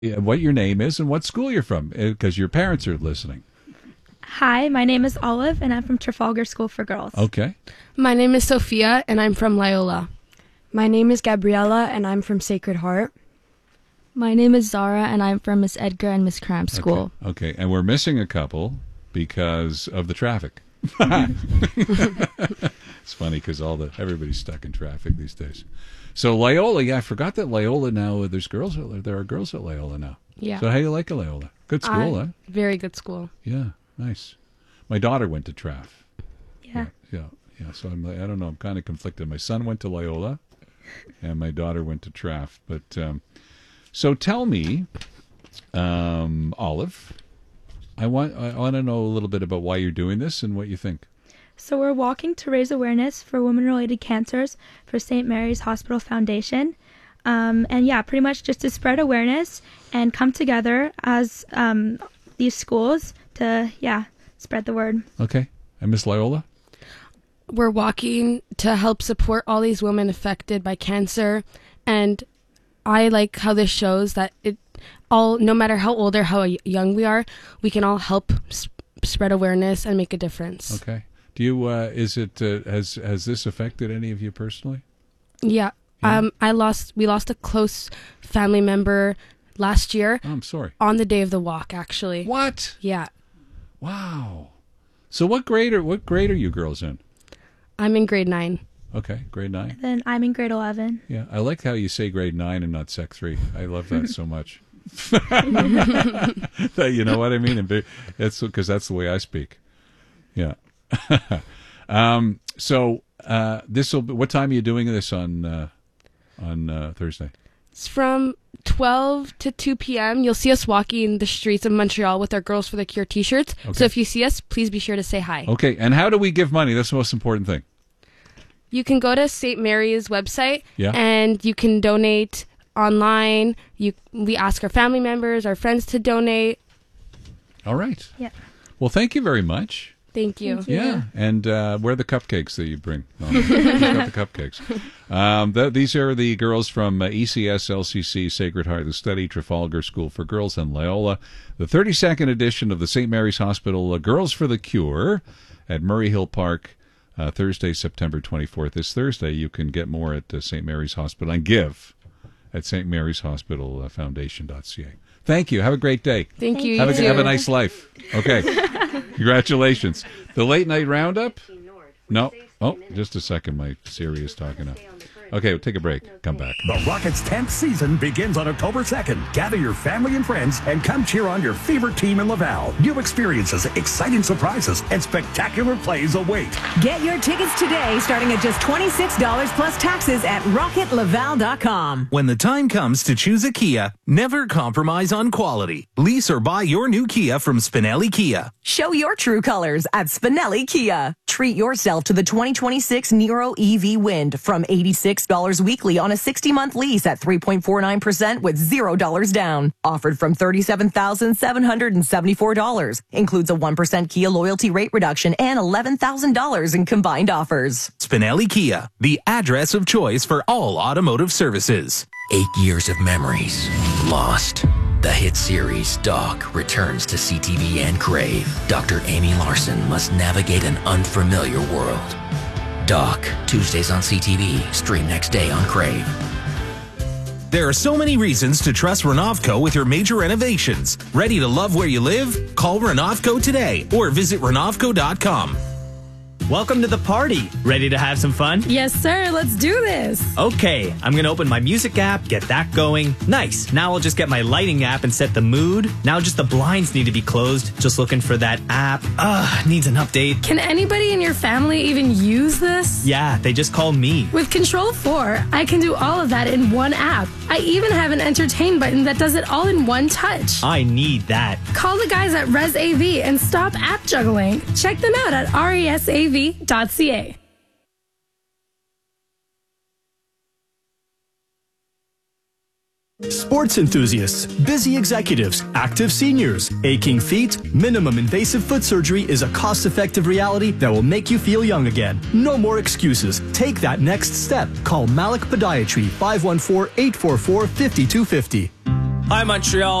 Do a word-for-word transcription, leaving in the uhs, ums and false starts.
Yeah, what your name is and what school you're from, because your parents are listening. Hi, my name is Olive, and I'm from Trafalgar School for Girls. Okay. My name is Sophia, and I'm from Loyola. My name is Gabriella, and I'm from Sacred Heart. My name is Zara, and I'm from Miss Edgar and Miss Cram School. Okay. okay, and we're missing a couple because of the traffic. It's funny because all the everybody's stuck in traffic these days. So Loyola, yeah, I forgot that Loyola now. There's girls. There are girls at Loyola now. Yeah. So how do you like Loyola? Good school, I, huh? Very good school. Yeah, nice. My daughter went to Traf. Yeah. Yeah, yeah. yeah. So I'm. I don't know. I'm kind of conflicted. My son went to Loyola, and my daughter went to Traf. But um, so tell me, um, Olive, I want. I want to know a little bit about why you're doing this and what you think. So we're walking to raise awareness for women-related cancers for Saint Mary's Hospital Foundation. Um, and yeah, pretty much just to spread awareness and come together as um, these schools to, yeah, spread the word. Okay. And Miss Loyola? We're walking to help support all these women affected by cancer. And I like how this shows that it all, no matter how old or how young we are, we can all help sp- spread awareness and make a difference. Okay. Do you, uh, is it, uh, has, has this affected any of you personally? Yeah. yeah. Um, I lost, we lost a close family member last year. Oh, I'm sorry. On the day of the walk, actually. What? Yeah. Wow. So what grade are, what grade are you girls in? I'm in grade nine. Okay. Grade nine. And then I'm in grade eleven. Yeah. I like how you say grade nine and not sec three. I love that so much. You know what I mean? And it's because that's the way I speak. Yeah. um, so uh, this will. What time are you doing this on uh, on uh, Thursday? It's from twelve to two p.m. You'll see us walking the streets of Montreal with our Girls for the Cure t-shirts. Okay. So if you see us, please be sure to say hi. Okay. And how do we give money? That's the most important thing. You can go to Saint Mary's website, yeah. and you can donate online. You we ask our family members, our friends to donate. All right. Yeah. Well, thank you very much. Thank you. Thank you. Yeah, and uh, where are the cupcakes that you bring? No, who's got the cupcakes? Um, th- these are the girls from uh, E C S, L C C, Sacred Heart, the Study, Trafalgar School for Girls, and Loyola. The thirty-second edition of the Saint Mary's Hospital uh, Girls for the Cure at Murray Hill Park, uh, Thursday, September twenty-fourth. This Thursday, you can get more at uh, Saint Mary's Hospital and give at Saint Mary's Hospital uh, Foundation dot C A. Thank you. Have a great day. Thank you. Have a, you have a nice life. Okay. Congratulations. The late night roundup? No. Oh, just a second. My Siri is talking now. Okay, we'll take a break. Come back. The Rockets' tenth season begins on October second. Gather your family and friends and come cheer on your favorite team in Laval. New experiences, exciting surprises, and spectacular plays await. Get your tickets today, starting at just twenty-six dollars plus taxes at rocket laval dot com. When the time comes to choose a Kia, never compromise on quality. Lease or buy your new Kia from Spinelli Kia. Show your true colors at Spinelli Kia. Treat yourself to the twenty twenty-six Nero E V Wind from eighty-six dollars weekly on a sixty-month lease at three point four nine percent with zero dollars down. Offered from thirty-seven thousand seven hundred seventy-four dollars. Includes a one percent Kia loyalty rate reduction and eleven thousand dollars in combined offers. Spinelli Kia, the address of choice for all automotive services. Eight years of memories lost. The hit series Doc returns to C T V and Crave. Doctor Amy Larson must navigate an unfamiliar world. Doc, Tuesdays on C T V, stream next day on Crave. There are so many reasons to trust Renovco with your major renovations. Ready to love where you live? Call Renovco today or visit renovco dot com. Welcome to the party. Ready to have some fun? Yes, sir. Let's do this. Okay, I'm going to open my music app, get that going. Nice. Now I'll just get my lighting app and set the mood. Now just the blinds need to be closed. Just looking for that app. Ugh, needs an update. Can anybody in your family even use this? Yeah, they just call me. With Control four, I can do all of that in one app. I even have an entertain button that does it all in one touch. I need that. Call the guys at ResAV and stop app juggling. Check them out at resav dot c a. Sports enthusiasts, busy executives, active seniors, aching feet, minimum invasive foot surgery is a cost-effective reality that will make you feel young again. No more excuses. Take that next step. Call Malik Podiatry five one four, eight four four, five two five zero. Hi, Montreal.